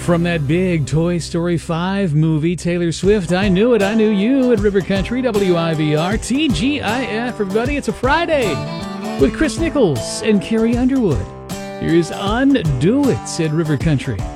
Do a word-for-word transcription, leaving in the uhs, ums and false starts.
From that big Toy Story five movie, Taylor Swift, I Knew It, I Knew You at River Country, W I V R, T G I F. Everybody, it's a Friday with Chris Nichols and Carrie Underwood. Here's Undo It at River Country.